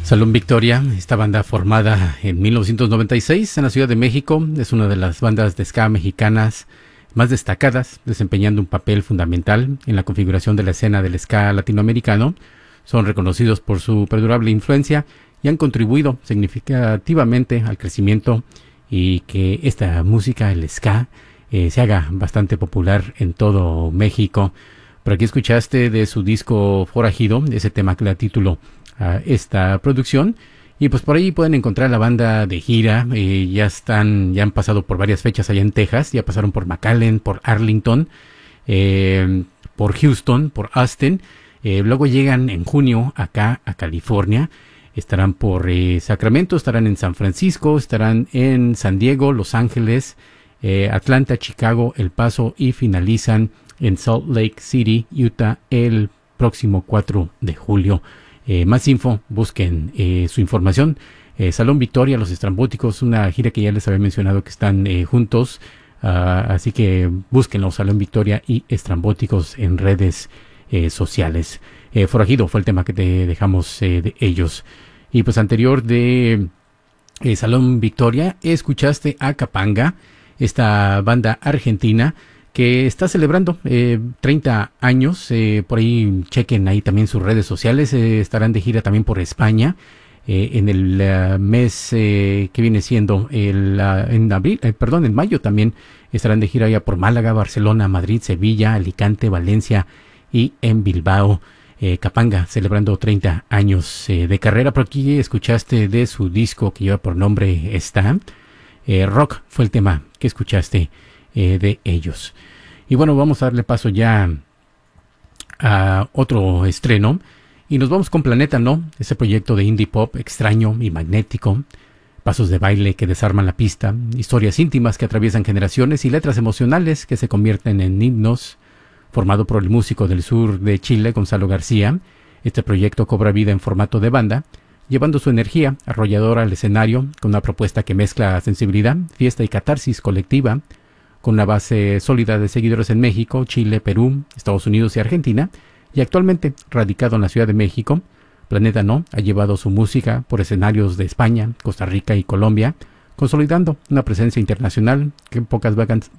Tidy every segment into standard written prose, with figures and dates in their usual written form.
Salón Victoria, esta banda formada en 1996 en la Ciudad de México, es una de las bandas de ska mexicanas más destacadas, desempeñando un papel fundamental en la configuración de la escena del ska latinoamericano. Son reconocidos por su perdurable influencia y han contribuido significativamente al crecimiento y que esta música, el ska, se haga bastante popular en todo México. Por aquí escuchaste de su disco Forajido, ese tema que da título a esta producción, y pues por ahí pueden encontrar la banda de gira. Ya han pasado por varias fechas allá en Texas, ya pasaron por McAllen, por Arlington, por Houston, por Austin, luego llegan en junio acá a California, estarán por Sacramento, estarán en San Francisco, estarán en San Diego, Los Ángeles, Atlanta, Chicago, El Paso y finalizan en Salt Lake City, Utah, el próximo 4 de julio. Más info, busquen su información. Salón Victoria, Los Estrambóticos, una gira que ya les había mencionado que están juntos. Así que búsquenlo, Salón Victoria y Estrambóticos en redes sociales. Forajido fue el tema que te dejamos de ellos. Y pues anterior de Salón Victoria, escuchaste a Capanga, esta banda argentina que está celebrando 30 años. Por ahí chequen ahí también sus redes sociales. Estarán de gira también por España en el mes que viene siendo en mayo también estarán de gira ya por Málaga, Barcelona, Madrid, Sevilla, Alicante, Valencia y en Bilbao. Capanga celebrando 30 años de carrera. Por aquí escuchaste de su disco que lleva por nombre Rock fue el tema que escuchaste de ellos. Y bueno, vamos a darle paso ya a otro estreno y nos vamos con Planeta No, ese proyecto de indie pop extraño y magnético, pasos de baile que desarman la pista, historias íntimas que atraviesan generaciones y letras emocionales que se convierten en himnos. Formado por el músico del sur de Chile, Gonzalo García, este proyecto cobra vida en formato de banda, llevando su energía arrolladora al escenario con una propuesta que mezcla sensibilidad, fiesta y catarsis colectiva, con una base sólida de seguidores en México, Chile, Perú, Estados Unidos y Argentina, y actualmente radicado en la Ciudad de México. Planeta No ha llevado su música por escenarios de España, Costa Rica y Colombia, consolidando una presencia internacional que pocas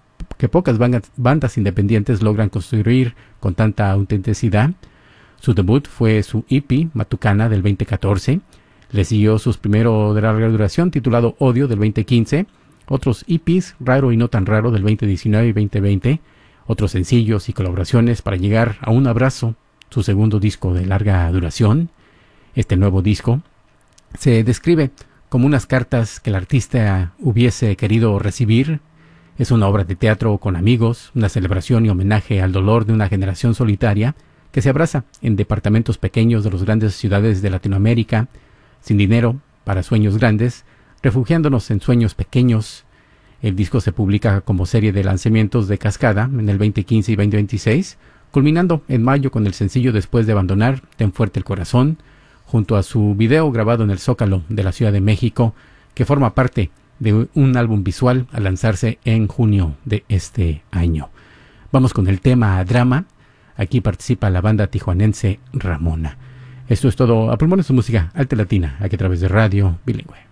bandas independientes logran construir con tanta autenticidad. Su debut fue su EP, Matucana, del 2014. Le siguió su primero de larga duración, titulado Odio, del 2015. Otros EPs, Raro y No Tan Raro, del 2019 y 2020. Otros sencillos y colaboraciones para llegar a Un Abrazo, su segundo disco de larga duración. Este nuevo disco se describe como unas cartas que el artista hubiese querido recibir. Es una obra de teatro con amigos, una celebración y homenaje al dolor de una generación solitaria que se abraza en departamentos pequeños de las grandes ciudades de Latinoamérica, sin dinero para sueños grandes, refugiándonos en sueños pequeños. El disco se publica como serie de lanzamientos de cascada en el 2015 y 2026, culminando en mayo con el sencillo Después de Abandonar, Ten Fuerte el Corazón, junto a su video grabado en el Zócalo de la Ciudad de México, que forma parte de un álbum visual a lanzarse en junio de este año. Vamos con el tema Drama. Aquí participa la banda tijuanense Ramona. Esto es todo a pulmones de música alta latina, aquí a través de Radio Bilingüe.